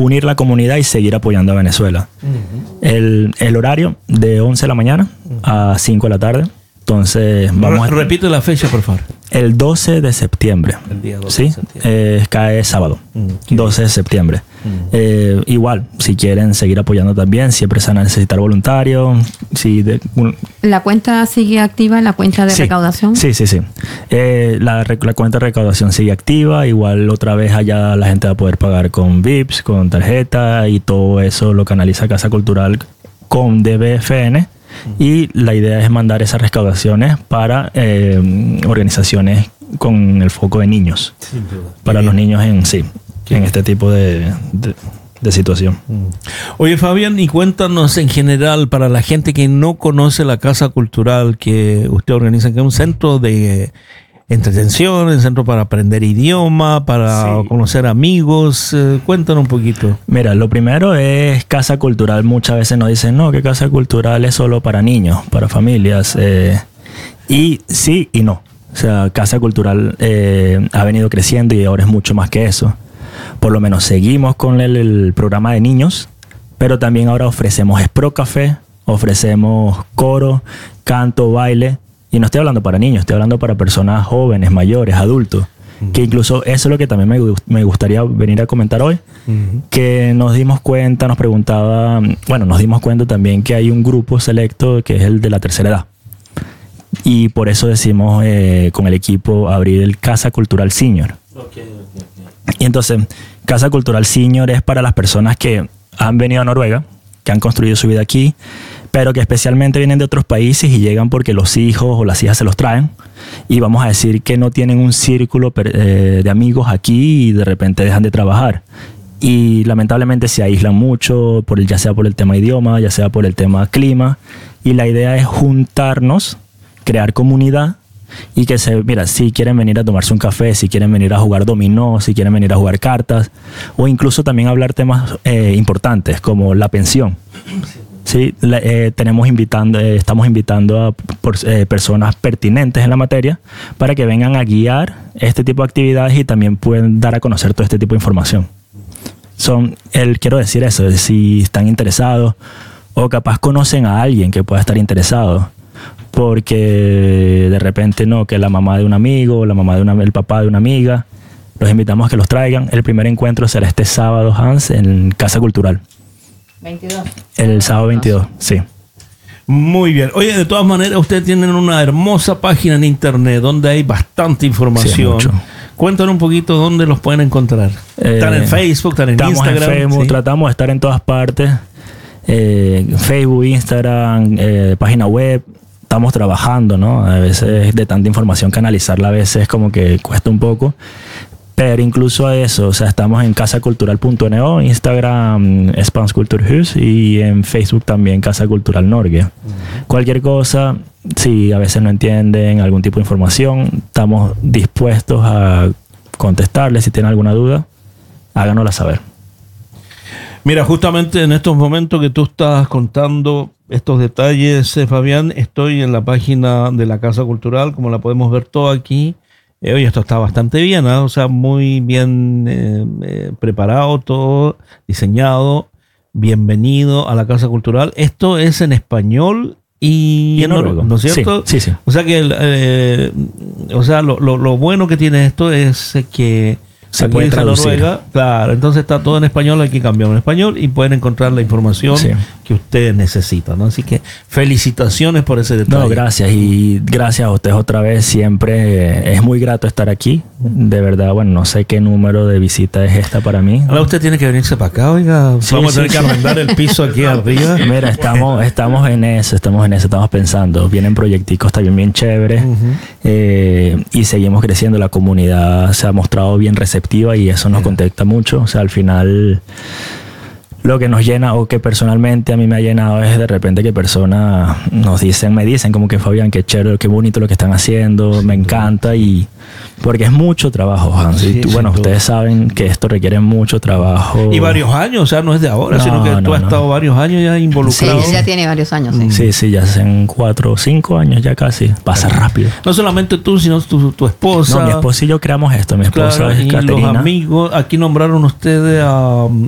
unir la comunidad y seguir apoyando a Venezuela. El horario de 11 de la mañana a 5 de la tarde. Entonces, vamos repite la fecha, por favor. El 12 de septiembre. El día 12 ¿sí? de septiembre. Cae sábado. 12 de septiembre. Igual, si quieren seguir apoyando también, siempre se van a necesitar voluntarios. ¿La cuenta sigue activa, la cuenta de recaudación? Sí. La cuenta de recaudación sigue activa. Igual otra vez allá la gente va a poder pagar con VIPs, con tarjeta, y todo eso lo canaliza Casa Cultural con DBFN. Y la idea es mandar esas recaudaciones para organizaciones con el foco de niños. Para los niños en este tipo de situación. Oye, Fabián, y cuéntanos en general, para la gente que no conoce la Casa Cultural que usted organiza, que es un centro de entretención, un centro para aprender idioma, para conocer amigos. Cuéntanos un poquito. Mira, lo primero es Casa Cultural. Muchas veces nos dicen, no, que Casa Cultural es solo para niños, para familias. Y sí y no. O sea, Casa Cultural ha venido creciendo y ahora es mucho más que eso. Por lo menos seguimos con el programa de niños, pero también ahora ofrecemos Espro Café, ofrecemos coro, canto, baile. Y no estoy hablando para niños, estoy hablando para personas jóvenes, mayores, adultos. Que incluso eso es lo que también me gustaría venir a comentar hoy. Que nos dimos cuenta, nos dimos cuenta también que hay un grupo selecto que es el de la tercera edad. Y por eso decimos con el equipo abrir el Casa Cultural Senior. Y entonces, Casa Cultural Senior es para las personas que han venido a Noruega, que han construido su vida aquí, pero que especialmente vienen de otros países y llegan porque los hijos o las hijas se los traen, y vamos a decir que no tienen un círculo de amigos aquí y de repente dejan de trabajar. Y lamentablemente se aíslan mucho, ya sea por el tema idioma, ya sea por el tema clima, y la idea es juntarnos, crear comunidad, y que si quieren venir a tomarse un café, si quieren venir a jugar dominó, si quieren venir a jugar cartas, o incluso también hablar temas importantes como la pensión. Sí, estamos invitando a personas pertinentes en la materia para que vengan a guiar este tipo de actividades y también pueden dar a conocer todo este tipo de información. Quiero decir eso, si están interesados o capaz conocen a alguien que pueda estar interesado, porque de repente que la mamá de un amigo, el papá de una amiga, los invitamos a que los traigan. El primer encuentro será este sábado, Hans, en Casa Cultural. 22. El sábado 22, sí. Muy bien. Oye, de todas maneras, ustedes tienen una hermosa página en internet donde hay bastante información. Sí, cuéntanos un poquito dónde los pueden encontrar. ¿Están en Facebook, están en Instagram? Estamos en Facebook, tratamos de estar en todas partes. Facebook, Instagram, página web. Estamos trabajando, ¿no? A veces de tanta información canalizarla a veces como que cuesta un poco. Pero incluso a eso, o sea, estamos en casacultural.no, Instagram Spanskulturhus y en Facebook también Casa Cultural Norge. Cualquier cosa, si a veces no entienden algún tipo de información, estamos dispuestos a contestarles. Si tienen alguna duda, háganosla saber. Mira, justamente en estos momentos que tú estás contando estos detalles, Fabián, estoy en la página de la Casa Cultural, como la podemos ver todo aquí. Oye, esto está bastante bien, ¿eh? O sea, muy bien preparado, todo diseñado. Bienvenido a la Casa Cultural. Esto es en español y en noruego, ¿no es cierto? Sí. O sea que, lo bueno que tiene esto es que se puede traducir. Noruega, claro, entonces está todo en español, aquí cambiamos en español y pueden encontrar la información que ustedes necesitan, ¿no? Así que felicitaciones por ese detalle. No, gracias, y gracias a ustedes otra vez. Siempre es muy grato estar aquí. De verdad, no sé qué número de visita es esta para mí. Ahora usted tiene que venirse para acá, oiga. Vamos a tener que arrendar el piso aquí arriba. Mira, estamos en eso, estamos pensando. Vienen proyecticos también bien chéveres. Y seguimos creciendo. La comunidad se ha mostrado bien receptiva y eso nos contenta mucho. O sea, al final lo que nos llena, o que personalmente a mí me ha llenado, es de repente que personas me dicen como que Fabián, qué chévere, qué bonito lo que están haciendo, me encanta, y porque es mucho trabajo, Hans. Ustedes saben que esto requiere mucho trabajo. Y varios años, o sea, no es de ahora, sino que tú has estado varios años ya involucrado. Sí, ya tiene varios años. Sí, ya hacen 4 o 5 años ya casi. Pasa rápido. No solamente tú, sino tu esposa. No, mi esposa y yo creamos esto. Mi esposa es y Caterina. Los amigos. Aquí nombraron ustedes a